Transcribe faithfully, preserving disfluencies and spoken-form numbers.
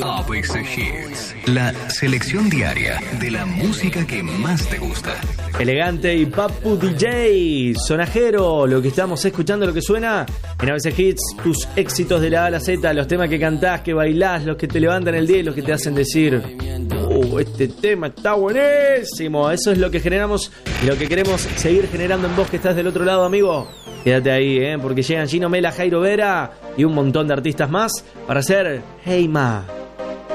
A B C Hits, la selección diaria de la música que más te gusta. Elegante y Papu D J, Sonajero, lo que estamos escuchando, lo que suena en A B C Hits, tus éxitos de la A a la Z, los temas que cantás, que bailás, los que te levantan el día y los que te hacen decir, oh, este tema está buenísimo. Eso es lo que generamos y lo que queremos seguir generando en vos que estás del otro lado, amigo. Quédate ahí, ¿eh? Porque llegan Gino Mela, Jairo Vera y un montón de artistas más para hacer Hey Ma.